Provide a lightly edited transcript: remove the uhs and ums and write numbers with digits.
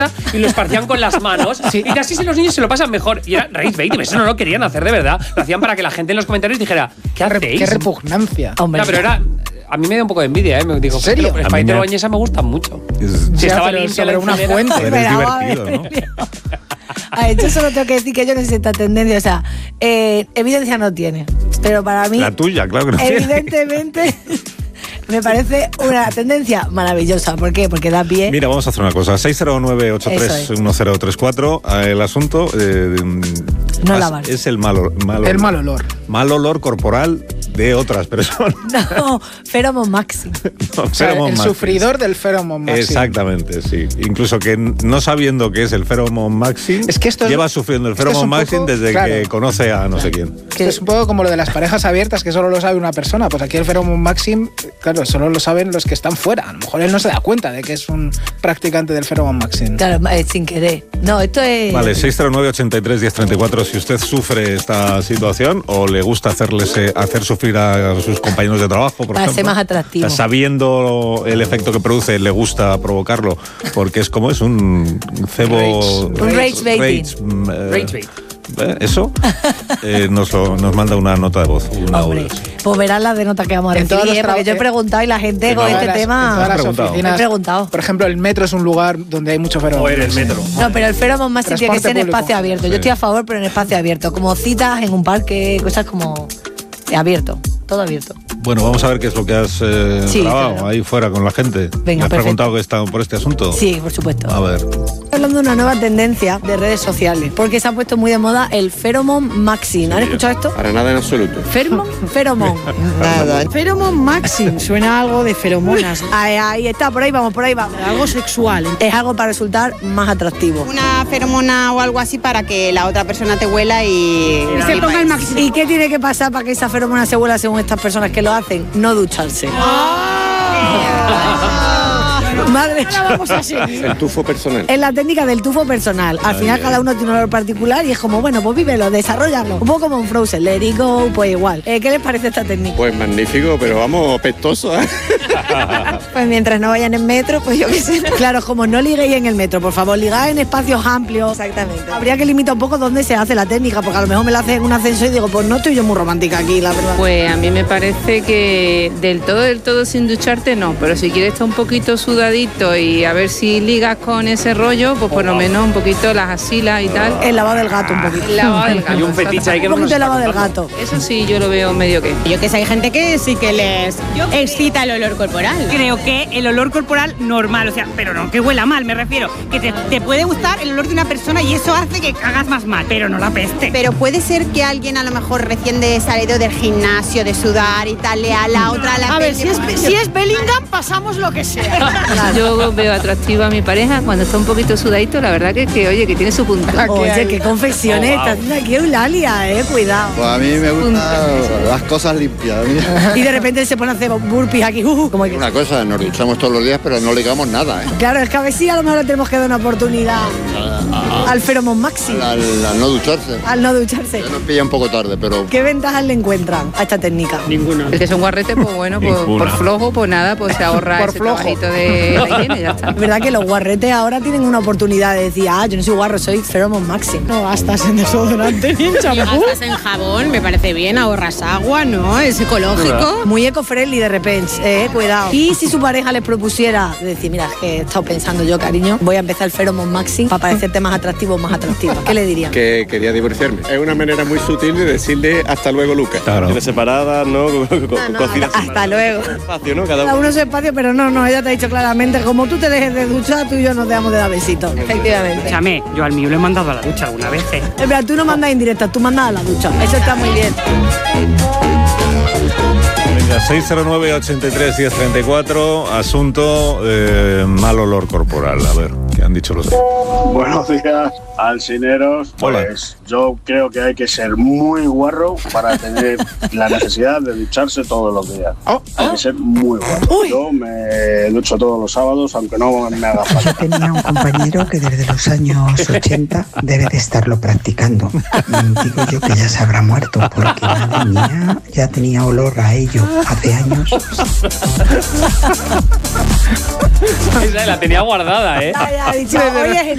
y lo esparcían con las manos. Sí. Y casi los niños se lo pasan mejor. Y era rage-baiting, eso no lo querían hacer de verdad. Lo hacían para que la gente en los comentarios dijera, ¿qué hacéis? Qué repugnancia. No, pero era... A mí me dio un poco de envidia, Me dijo, ¿en serio? Los espaguetis boloñesa me gustan mucho. Si estaba limpia la una fuente. Pero es divertido, ¿no? A ver, yo solo tengo que decir que yo no sé esta tendencia. O sea, evidencia no tiene. Pero para mí... La tuya, claro que no tiene. Evidentemente... Me parece una tendencia maravillosa. ¿Por qué? Porque da pie. Mira, vamos a hacer una cosa. 609-831003. El asunto no lavar. Es el mal olor. Mal olor corporal de otras personas. No, Pheromone Maxim. No, o sea, el sufridor del Pheromone Maxim. Exactamente, sí. Incluso que no sabiendo qué es el Pheromone Maxim, es que esto lleva sufriendo el Pheromone Maxim desde que conoce a no sé quién. Que es un poco como lo de las parejas abiertas, que solo lo sabe una persona. Pues aquí el Pheromone Maxim, claro, solo lo saben los que están fuera. A lo mejor él no se da cuenta de que es un practicante del Pheromone Maxim. Claro, sin querer. No, esto es... Vale, 609-83-1034. Si usted sufre esta situación o le gusta hacer sufrir a sus compañeros de trabajo, por ejemplo. Para ser más atractivo. Sabiendo el efecto que produce, le gusta provocarlo, porque es como es un cebo... Un rage baiting. Eso nos manda una nota de voz. Hombre, pues verás las de nota que vamos a recibir, porque yo he preguntado y la gente con este tema... En todas las oficinas, he preguntado. Por ejemplo, el metro es un lugar donde hay mucho Pheromone. O el metro. No, pero el Pheromone Maxim tiene que ser en espacio abierto. Yo estoy a favor, pero en espacio abierto. Como citas en un parque, cosas como... abierto, todo abierto. Bueno, vamos a ver qué es lo que has grabado ahí fuera con la gente. Venga, ¿Me has preguntado que está por este asunto? Sí, por supuesto. A ver. Hablando de una nueva tendencia de redes sociales, porque se ha puesto muy de moda el Pheromone Maxim. ¿Han escuchado esto? Para nada en absoluto. Pheromone. Nada. Pheromone Maxim, suena a algo de feromonas. Ahí está, por ahí vamos. Algo sexual. Es algo para resultar más atractivo. Una feromona o algo así para que la otra persona te huela y se ponga el máximo. ¿Y qué tiene que pasar para que esa feromona se huela según estas personas que lo hacen? No ducharse. Madre, ahora vamos a seguir. El tufo personal. Es la técnica del tufo personal. Al final cada uno tiene un olor particular y es como, bueno, pues vívelo, desarrollalo. Un poco como un Frozen, let it go, pues igual. ¿Qué les parece esta técnica? Pues magnífico, pero vamos, pestoso, ¿eh? Pues mientras no vayan en metro, pues yo qué sé. Claro, como no liguéis en el metro, por favor, ligad en espacios amplios. Exactamente. Habría que limitar un poco dónde se hace la técnica, porque a lo mejor me la haces en un ascensor y digo, pues no estoy yo muy romántica aquí, la verdad. Pues a mí me parece que del todo sin ducharte no, pero si quieres estar un poquito sudadito y a ver si ligas con ese rollo, pues por lo menos un poquito las axilas y tal. El lavado del gato un poquito. El lavado del gato. Hay un fetiche ahí que un poquito de lavado del gato. Eso sí, yo lo veo medio que. Yo que sé, hay gente que sí que les excita el olor corporal. Creo que el olor corporal normal, o sea, pero no que huela mal, me refiero, que te puede gustar el olor de una persona y eso hace que hagas más mal, pero no la peste. Pero puede ser que alguien a lo mejor recién salido del gimnasio, de sudar y tal, le a la otra la... A ver, si es Bellingham, pasamos lo que sea. Yo veo atractiva a mi pareja cuando está un poquito sudadito, la verdad que oye, que tiene su punto. Oye, qué confecciones, está haciendo aquí Eulalia, cuidado. Pues a mí me gustan las cosas limpias. Y de repente se pone a hacer burpees aquí, como que... Una cosa, nos duchamos todos los días, pero no ligamos nada, ¿eh? Claro, es que a ver si a lo mejor le tenemos que dar una oportunidad al Pheromone Maxim. Al no ducharse. Al no ducharse. Ya nos pilla un poco tarde, pero... ¿Qué ventajas le encuentran a esta técnica? Ninguna. El que es un guarrete, pues bueno, por flojo, pues nada, pues se ahorra por ese flojo. trabajito de la higiene y ya está. Es verdad que los guarretes ahora tienen una oportunidad de decir, yo no soy guarro, soy Pheromone Maxim. No gastas en desodorante ni en champú. Gastas en jabón, me parece bien, ahorras agua, ¿no? Es ecológico. Muy eco-friendly de repente, cuidado. Y si su pareja les propusiera decir, mira, es que he estado pensando yo, cariño, voy a empezar el Pheromone Maxim para parecerte más atractivo o más atractiva. ¿Qué le dirían? Que quería divorciarme. Es una manera muy sutil de decirle hasta luego, Lucas. Claro. Tienes separadas, ¿no? Cocinas hasta luego. espacio, ¿no? Cada uno su espacio, pero no, ella te ha dicho claramente, como tú te dejes de duchar, tú y yo nos dejamos de dar besitos. Efectivamente. Escúchame, yo al mío lo he mandado a la ducha alguna vez, ¿eh? Es verdad, tú no mandas indirectas, tú mandas a la ducha. Eso está muy bien. Venga, 609-83-1034, asunto mal olor corporal. A ver, ¿qué han dicho los demás? Buenos días, alcineros. Hola. Pues yo creo que hay que ser muy guarro para tener la necesidad de ducharse todos los días. Hay que ser muy guarro. Yo me ducho todos los sábados, aunque no me haga falta. Tenía un compañero que desde los años 80 debe de estarlo practicando. Digo yo que ya se habrá muerto, porque madre mía, ya tenía olor a ello hace años. Esa la tenía guardada, Ya, dicho, oye,